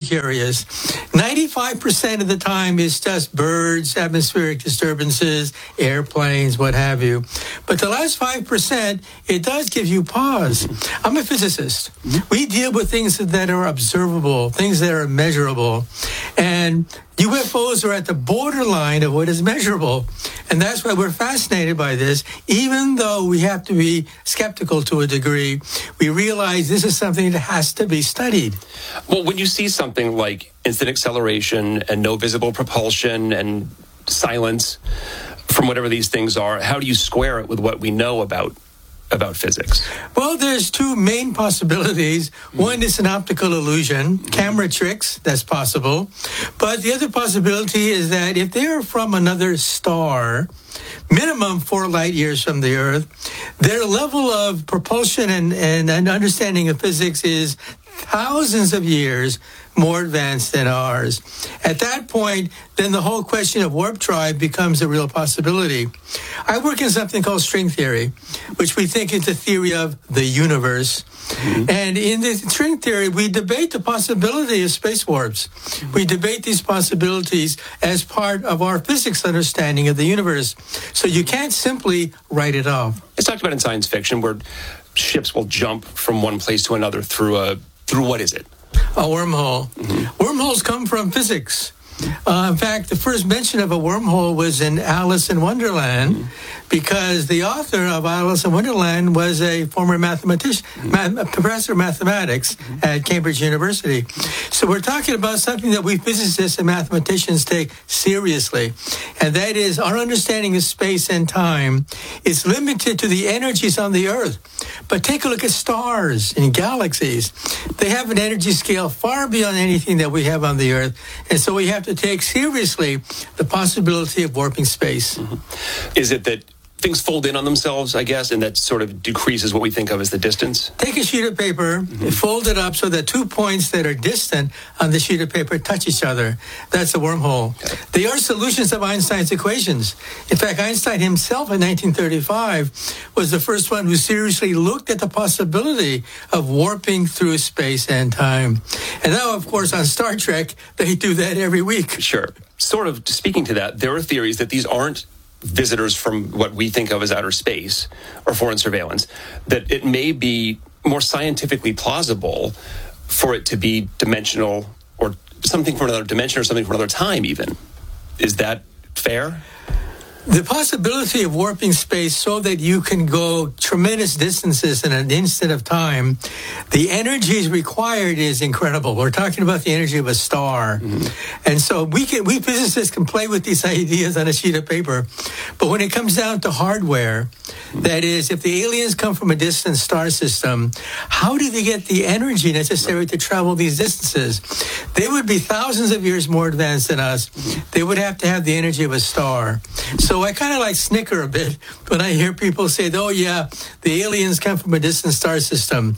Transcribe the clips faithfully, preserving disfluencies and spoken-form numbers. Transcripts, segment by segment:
strange areas. ninety-five percent of the time is just birds, atmospheric disturbances, airplanes, what have you. But the last five percent, it does give you pause. I'm a physicist. We deal with things that are observable, things that are measurable. And U F Os are at the borderline of what is measurable. And that's why we're fascinated by this. Even though we have to be skeptical to a degree, we realize this is something that has to be studied. Well, when you see something like instant acceleration and no visible propulsion and silence from whatever these things are, how do you square it with what we know about about physics? Well, there's two main possibilities. One is an optical illusion, camera tricks, that's possible. But the other possibility is that if they're from another star, minimum four light years from the Earth, their level of propulsion and, and, and understanding of physics is thousands of years more advanced than ours. At that point, then the whole question of warp drive becomes a real possibility. I work in something called string theory, which we think is the theory of the universe. Mm-hmm. And in the string theory, we debate the possibility of space warps. Mm-hmm. We debate these possibilities as part of our physics understanding of the universe. So you can't simply write it off. It's talked about in science fiction where ships will jump from one place to another through a, through what is it? A wormhole. Mm-hmm. Wormholes come from physics. Uh, in fact, the first mention of a wormhole was in Alice in Wonderland, mm-hmm. because the author of Alice in Wonderland was a former mathematician, mm-hmm. math, professor of mathematics mm-hmm. at Cambridge University. So we're talking about something that we physicists and mathematicians take seriously, and that is our understanding of space and time is limited to the energies on the Earth. But take a look at stars and galaxies. They have an energy scale far beyond anything that we have on the Earth, and so we have to take seriously the possibility of warping space. Mm-hmm. Is it that things fold in on themselves, I guess, and that sort of decreases what we think of as the distance? Take a sheet of paper, mm-hmm. fold it up so that two points that are distant on the sheet of paper touch each other. That's a wormhole. Okay. They are solutions of Einstein's equations. In fact, Einstein himself in nineteen thirty-five was the first one who seriously looked at the possibility of warping through space and time. And now, of course, on Star Trek, they do that every week. Sure. Sort of speaking to that, there are theories that these aren't visitors from what we think of as outer space or foreign surveillance, that it may be more scientifically plausible for it to be dimensional or something from another dimension or something from another time even. Is that fair? The possibility of warping space so that you can go tremendous distances in an instant of time, the energy required is incredible. We're talking about the energy of a star. Mm-hmm. And so we can, we physicists can play with these ideas on a sheet of paper. But when it comes down to hardware, mm-hmm. that is, if the aliens come from a distant star system, how do they get the energy necessary to travel these distances? They would be thousands of years more advanced than us. They would have to have the energy of a star. So I kind of like snicker a bit when I hear people say, oh, yeah, the aliens come from a distant star system.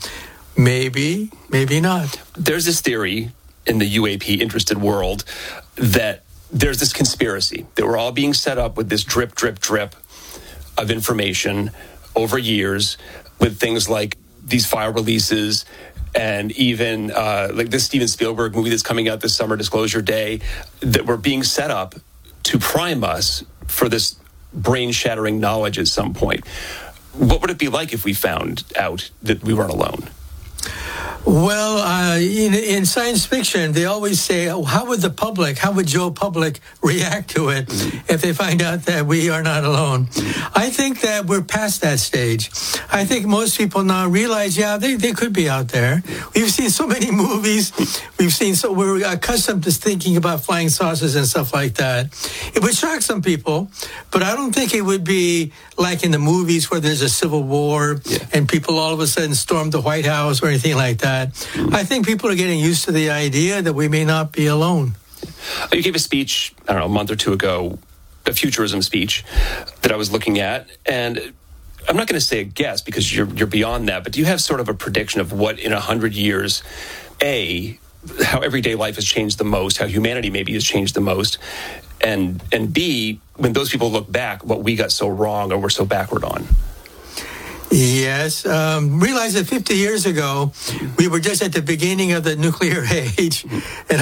Maybe, maybe not. There's this theory in the U A P interested world that there's this conspiracy that we're all being set up with this drip, drip, drip of information over years with things like these file releases and even uh, like this Steven Spielberg movie that's coming out this summer, Disclosure Day, that we're being set up to prime us for this brain-shattering knowledge at some point. What would it be like if we found out that we weren't alone? Well, uh, in, in science fiction, they always say, oh, how would the public, how would Joe Public react to it mm-hmm. if they find out that we are not alone? Mm-hmm. I think that we're past that stage. I think most people now realize, yeah, they, they could be out there. We've seen so many movies. We've seen, so we're accustomed to thinking about flying saucers and stuff like that. It would shock some people, but I don't think it would be like in the movies where there's a civil war yeah. and people all of a sudden storm the White House or anything like that. I think people are getting used to the idea that we may not be alone. You gave a speech, I don't know, a month or two ago, a futurism speech that I was looking at, and I'm not going to say a guess because you're you're beyond that, but do you have sort of a prediction of what in a hundred years, A, how everyday life has changed the most, how humanity maybe has changed the most, and and B, when those people look back, what we got so wrong or we're so backward on? Yes. Um, realize that fifty years ago, we were just at the beginning of the nuclear age, and